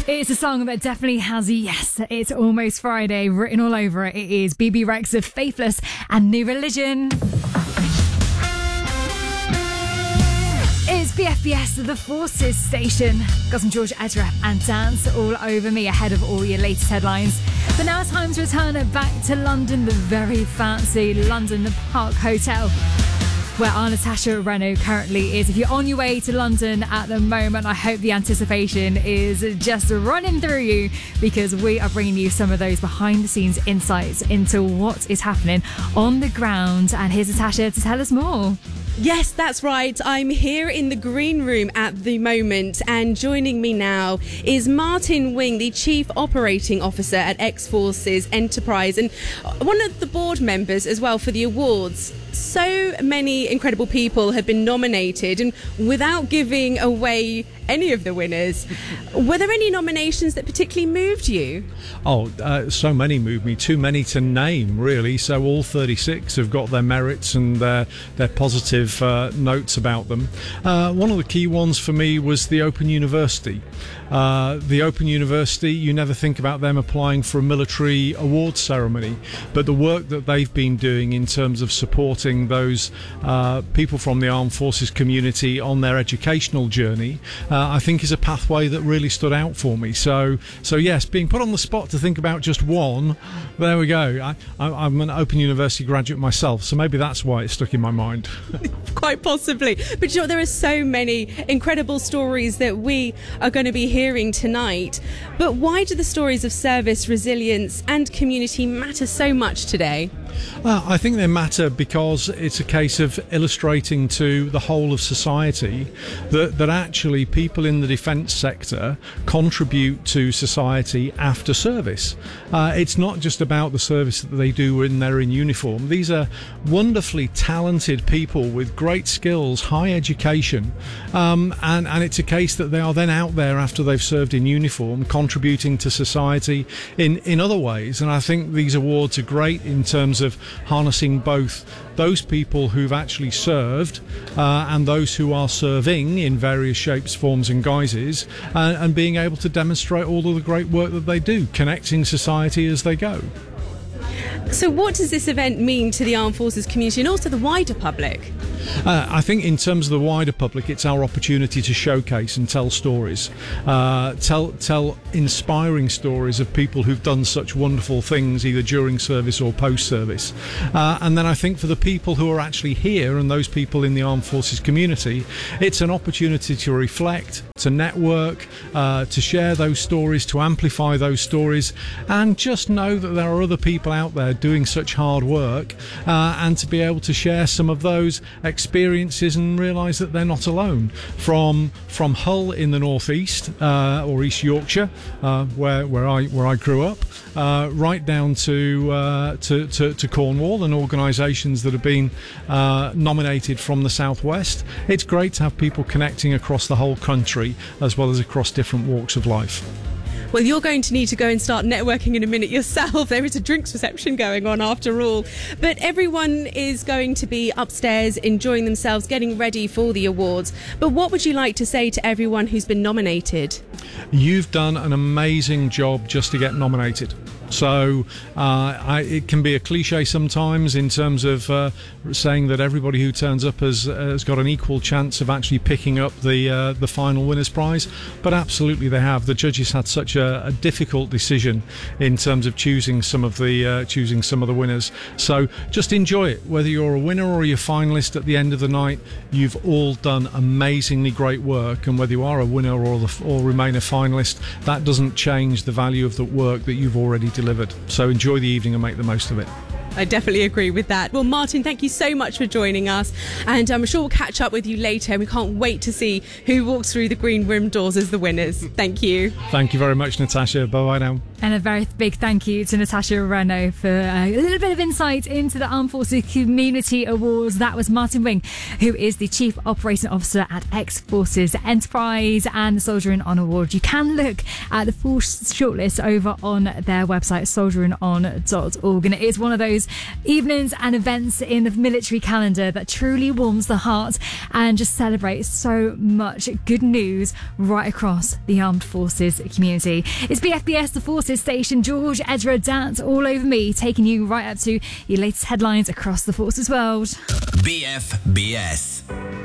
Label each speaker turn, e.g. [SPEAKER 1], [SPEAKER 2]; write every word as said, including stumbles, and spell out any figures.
[SPEAKER 1] It's a song that definitely has Yes, It's Almost Friday written all over it. It is B B Rex of Faithless and New Religion. It's B F B S, the Forces station. Got some George Ezra and Dance All Over Me ahead of all your latest headlines. But now it's time to return back to London, the very fancy London Park Hotel, where our Natasha Renaud currently is. If you're on your way to London at the moment, I hope the anticipation is just running through you, because we are bringing you some of those behind-the-scenes insights into what is happening on the ground. And here's Natasha to tell us more.
[SPEAKER 2] Yes, that's right. I'm here in the green room at the moment, and joining me now is Martin Wing, the Chief Operating Officer at X-Forces Enterprise, and one of the board members as well for the awards. So many incredible people have been nominated, and without giving away any of the winners, were there any nominations that particularly moved you?
[SPEAKER 3] Oh, uh, so many moved me, too many to name, really. So all thirty-six have got their merits and their, their positive uh, notes about them. Uh, one of the key ones for me was the Open University. Uh, the Open University, you never think about them applying for a military awards ceremony, but the work that they've been doing in terms of supporting those uh, people from the armed forces community on their educational journey, uh, I think is a pathway that really stood out for me. So, so yes, being put on the spot to think about just one, there we go. I, I, I'm an Open University graduate myself, so maybe that's why it stuck in my mind.
[SPEAKER 2] Quite possibly. But you know, there are so many incredible stories that we are going to be hearing tonight. But why do the stories of service, resilience and community matter so much today?
[SPEAKER 3] Well, I think they matter because it's a case of illustrating to the whole of society that, that actually people in the defence sector contribute to society after service. Uh, it's not just about the service that they do when they're in uniform. These are wonderfully talented people with great skills, high education, um, and, and it's a case that they are then out there after they've served in uniform, contributing to society in, in other ways. And I think these awards are great in terms of harnessing both those people who've actually served uh, and those who are serving in various shapes, forms and guises, uh, and being able to demonstrate all of the great work that they do, connecting society as they go.
[SPEAKER 2] So what does this event mean to the armed forces community and also the wider public?
[SPEAKER 3] Uh, I think in terms of the wider public, it's our opportunity to showcase and tell stories, uh, tell tell inspiring stories of people who've done such wonderful things either during service or post-service. Uh, and then I think for the people who are actually here and those people in the armed forces community, it's an opportunity to reflect, to network, uh, to share those stories, to amplify those stories, and just know that there are other people out there doing such hard work, uh, and to be able to share some of those experiences and realise that they're not alone. From from Hull in the northeast uh, or East Yorkshire, uh, where where I where I grew up, uh, right down to, uh, to to to Cornwall, and organisations that have been uh, nominated from the southwest. It's great to have people connecting across the whole country as well as across different walks of life.
[SPEAKER 2] Well, you're going to need to go and start networking in a minute yourself. There is a drinks reception going on after all. But everyone is going to be upstairs enjoying themselves, getting ready for the awards. But what would you like to say to everyone who's been nominated?
[SPEAKER 3] You've done an amazing job just to get nominated. So uh, I, it can be a cliche sometimes in terms of uh, saying that everybody who turns up has, has got an equal chance of actually picking up the uh, the final winner's prize, but absolutely they have. The judges had such a, a difficult decision in terms of choosing some of the uh, choosing some of the winners. So just enjoy it, whether you're a winner or you're a finalist. At the end of the night, you've all done amazingly great work, and whether you are a winner or the, or remain a finalist, that doesn't change the value of the work that you've already delivered. So enjoy the evening and make the most of it.
[SPEAKER 2] I definitely agree with that. Well, Martin, thank you so much for joining us, and I'm sure we'll catch up with you later. We can't wait to see who walks through the green room doors as the winners. Thank you.
[SPEAKER 3] Thank you very much, Natasha. Bye-bye now.
[SPEAKER 1] And a very big thank you to Natasha Renaud for a little bit of insight into the Armed Forces Community Awards. That was Martin Wing, who is the Chief Operating Officer at X-Forces Enterprise and the Soldiering On Award. You can look at the full shortlist over on their website, soldiering on dot org, and it is one of those those evenings and events in the military calendar that truly warms the heart and just celebrates so much good news right across the armed forces community. It's B F B S, the Forces Station. George, Ezra, Dant, all over me, taking you right up to your latest headlines across the forces world.
[SPEAKER 4] B F B S.